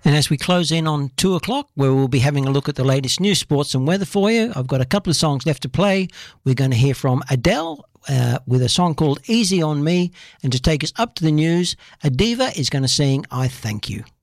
And as we close in on 2 o'clock, where we'll be having a look at the latest news, sports and weather for you, I've got a couple of songs left to play. We're going to hear from Adele with a song called Easy on Me. And to take us up to the news, Adiva is going to sing I Thank You.